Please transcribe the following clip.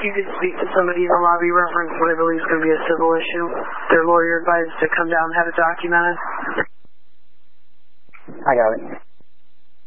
you could speak to somebody in the lobby reference what I believe is going to be a civil issue. Their lawyer advised to come down and have it documented. I got it.